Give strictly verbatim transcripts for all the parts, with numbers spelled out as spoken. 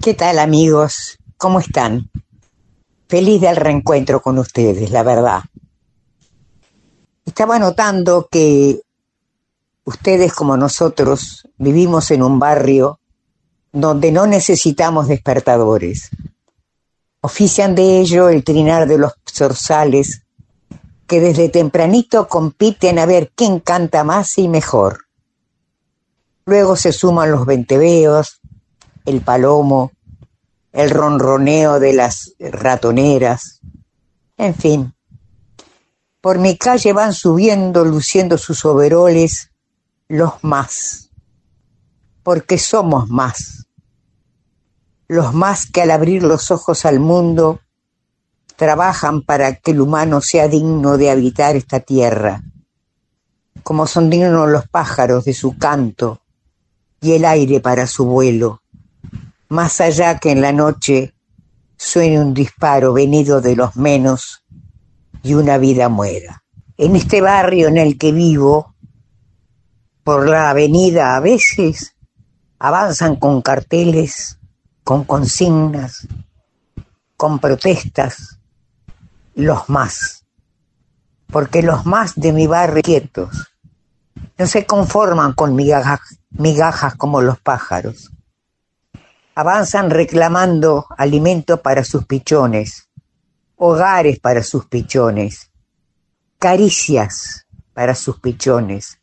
¿Qué tal, amigos? ¿Cómo están? Feliz del reencuentro con ustedes, la verdad. Estaba notando que ustedes, como nosotros, vivimos en un barrio donde no necesitamos despertadores. Ofician de ello el trinar de los zorzales, que desde tempranito compiten a ver quién canta más y mejor. Luego se suman los venteveos, el palomo, el ronroneo de las ratoneras, en fin. Por mi calle van subiendo, luciendo sus overoles, los más, porque somos más. Los más que al abrir los ojos al mundo, trabajan para que el humano sea digno de habitar esta tierra, como son dignos los pájaros de su canto y el aire para su vuelo, más allá que en la noche suene un disparo venido de los menos y una vida muera. En este barrio en el que vivo, por la avenida a veces avanzan con carteles, con consignas, con protestas, los más, porque los más de mi barrio quietos no se conforman con migajas, migajas como los pájaros. Avanzan reclamando alimento para sus pichones, hogares para sus pichones, caricias para sus pichones,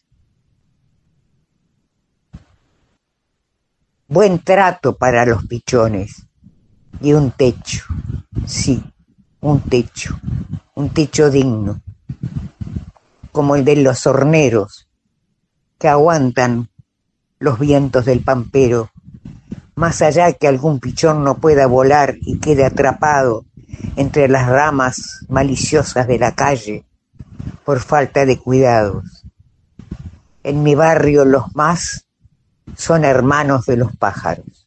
buen trato para los pichones y un techo, sí, un techo, un techo digno, como el de los horneros que aguantan los vientos del pampero, más allá que algún pichón no pueda volar y quede atrapado entre las ramas maliciosas de la calle por falta de cuidados. En mi barrio los más son hermanos de los pájaros.